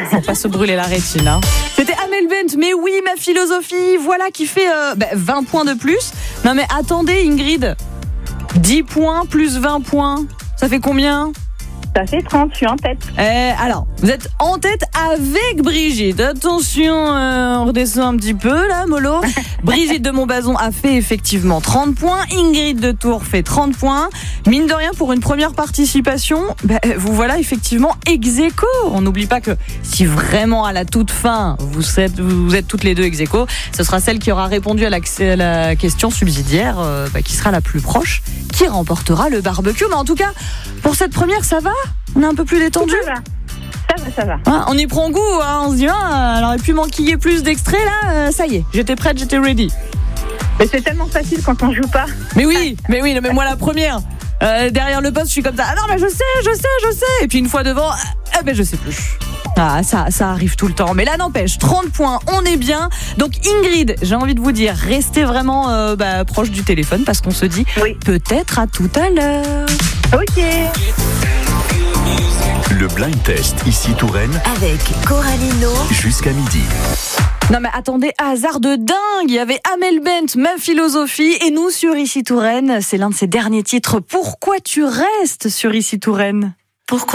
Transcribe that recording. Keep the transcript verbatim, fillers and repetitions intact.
Pour pas se brûler la rétine. Hein. C'était Amel Bent, mais oui, ma philosophie, voilà qui fait euh, bah, vingt points de plus. Non mais attendez Ingrid, dix points plus vingt points, ça fait combien ? Ça fait trente, je suis en tête. Eh, alors, vous êtes en tête avec Brigitte. Attention, euh, on redescend un petit peu là, mollo. Brigitte de Montbazon a fait effectivement trente points. Ingrid de Tours fait trente points. Mine de rien, pour une première participation, bah, vous voilà effectivement ex aequo. On n'oublie pas que si vraiment à la toute fin, vous êtes, vous êtes toutes les deux ex aequo, ce sera celle qui aura répondu à la, à la question subsidiaire, euh, bah, qui sera la plus proche, qui remportera le barbecue. Mais en tout cas, pour cette première, ça va ? On est un peu plus détendu. Ça va, ça va, ça va. Ah, on y prend goût, hein. On se dit, ah, elle aurait pu m'enquiller plus d'extraits là. Euh, ça y est, j'étais prête, j'étais ready. Mais c'est tellement facile quand on joue pas. Mais oui, mais oui, mais moi la première. Euh, derrière le poste, je suis comme ça. Ah non, mais je sais, je sais, je sais. Et puis une fois devant, ah ben je sais plus. Ah, ça, ça arrive tout le temps. Mais là, n'empêche, trente points, on est bien. Donc Ingrid, j'ai envie de vous dire, restez vraiment euh, bah, proche du téléphone parce qu'on se dit oui. Peut-être à tout à l'heure. Ok. Le blind test ici Touraine avec Coralino jusqu'à midi. Non mais attendez, hasard de dingue, il y avait Amel Bent, ma philosophie, et nous sur Ici Touraine, c'est l'un de ses derniers titres. Pourquoi tu restes sur Ici Touraine ? Pourquoi